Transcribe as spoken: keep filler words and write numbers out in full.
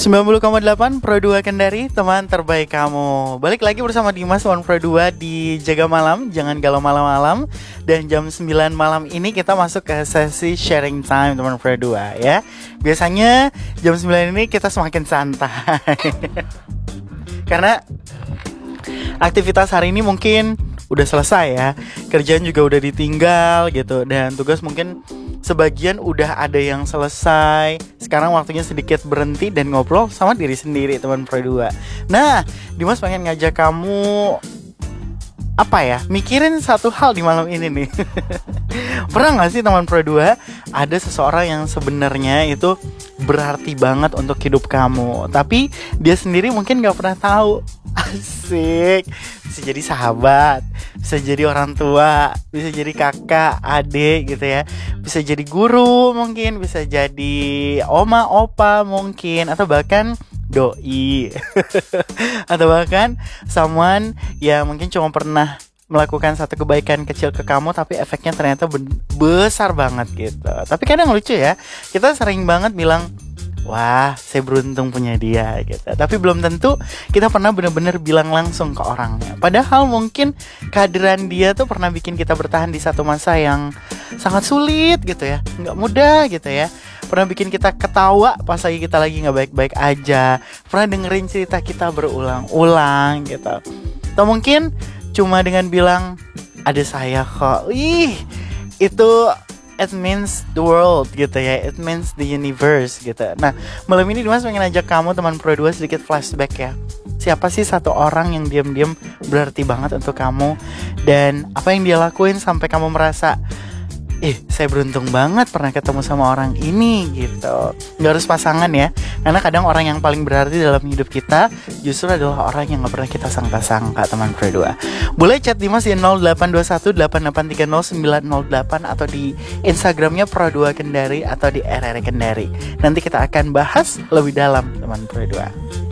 sembilan puluh koma delapan Pro dua Kendari, teman terbaik kamu. Balik lagi bersama Dimas One Pro dua di Jaga Malam, jangan galau malam-malam. Dan jam sembilan malam ini kita masuk ke sesi sharing time teman Pro dua ya. Biasanya jam sembilan ini kita semakin santai karena aktivitas hari ini mungkin udah selesai ya. Kerjaan juga udah ditinggal gitu. Dan tugas mungkin sebagian udah ada yang selesai. Sekarang waktunya sedikit berhenti dan ngobrol sama diri sendiri teman Pro dua. Nah, Dimas pengen ngajak kamu apa ya, mikirin satu hal di malam ini nih. Pernah gak sih teman Pro dua, ada seseorang yang sebenarnya itu berarti banget untuk hidup kamu, tapi dia sendiri mungkin gak pernah tahu. Asik. Bisa jadi sahabat, bisa jadi orang tua, bisa jadi kakak, adik gitu ya. Bisa jadi guru mungkin, bisa jadi oma, opa mungkin, atau bahkan doi. Atau bahkan someone yang mungkin cuma pernah melakukan satu kebaikan kecil ke kamu, tapi efeknya ternyata ben- besar banget gitu. Tapi kadang lucu ya, kita sering banget bilang, wah, saya beruntung punya dia gitu. Tapi belum tentu kita pernah benar-benar bilang langsung ke orangnya. Padahal mungkin kehadiran dia tuh pernah bikin kita bertahan di satu masa yang sangat sulit gitu ya, nggak mudah gitu ya. Pernah bikin kita ketawa pas lagi kita lagi nggak baik-baik aja. Pernah dengerin cerita kita berulang-ulang gitu. Atau mungkin cuma dengan bilang, ada saya kok. Ih, itu it means the world gitu ya. It means the universe gitu. Nah, malam ini Dimas pengen ajak kamu teman Pro dua sedikit flashback ya. Siapa sih satu orang yang diam-diam berarti banget untuk kamu, dan apa yang dia lakuin sampai kamu merasa, ih, saya beruntung banget pernah ketemu sama orang ini gitu. Gak harus pasangan ya, karena kadang orang yang paling berarti dalam hidup kita justru adalah orang yang gak pernah kita sangka-sangka teman Pro dua. Boleh chat Dimas di nol delapan dua satu delapan delapan tiga nol sembilan nol delapan atau di Instagramnya Pro dua Kendari atau di R R Kendari. Nanti kita akan bahas lebih dalam teman Pro dua.